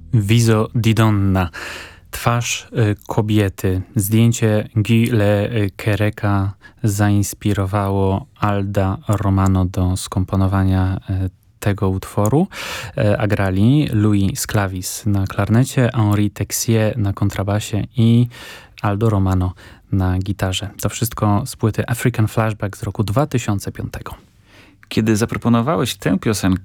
Viso di donna. Twarz kobiety. Zdjęcie Guy Le Quereka zainspirowało Alda Romano do skomponowania tego utworu, a grali Louis Sclavis na klarnecie, Henri Texier na kontrabasie i Aldo Romano na gitarze. To wszystko z płyty African Flashback z roku 2005. Kiedy zaproponowałeś tę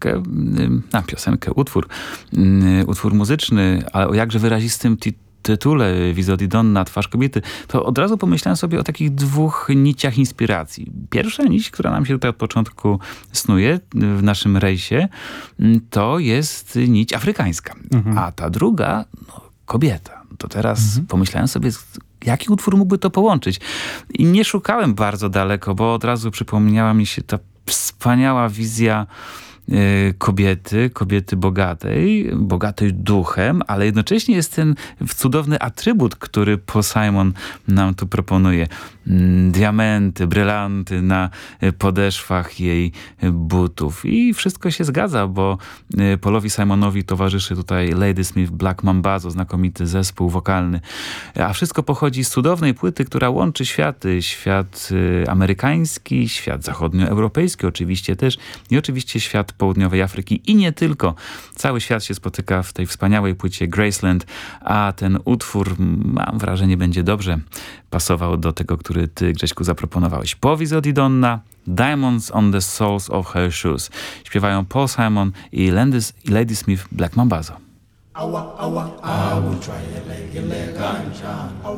utwór muzyczny, ale o jakże wyrazistym tytule Viso di donna, twarz kobiety, to od razu pomyślałem sobie o takich dwóch niciach inspiracji. Pierwsza nić, która nam się tutaj od początku snuje w naszym rejsie, to jest nić afrykańska. A ta druga, kobieta. To teraz pomyślałem sobie, jaki utwór mógłby to połączyć. I nie szukałem bardzo daleko, bo od razu przypomniała mi się ta wspaniała wizja kobiety bogatej duchem, ale jednocześnie jest ten cudowny atrybut, który Paul Simon nam tu proponuje. Diamenty, brylanty na podeszwach jej butów. I wszystko się zgadza, bo Paulowi Simonowi towarzyszy tutaj Ladysmith Black Mambazo, znakomity zespół wokalny. A wszystko pochodzi z cudownej płyty, która łączy światy. Świat amerykański, świat zachodnioeuropejski oczywiście też i oczywiście świat południowej Afryki i nie tylko. Cały świat się spotyka w tej wspaniałej płycie Graceland, a ten utwór, mam wrażenie, będzie dobrze pasował do tego, który ty, Grześku, zaproponowałeś. Po Viso di donna, Diamonds on the Soles of Her Shoes. Śpiewają Paul Simon i Ladysmith Black Mambazo.